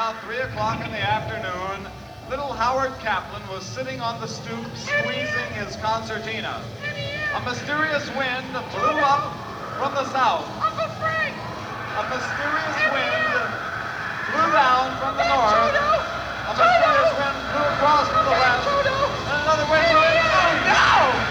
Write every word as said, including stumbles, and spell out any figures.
about three o'clock in the afternoon, little Howard Kaplan was sitting on the stoop squeezing his concertina. A mysterious wind blew up from the south. Uncle Frank! A mysterious wind blew down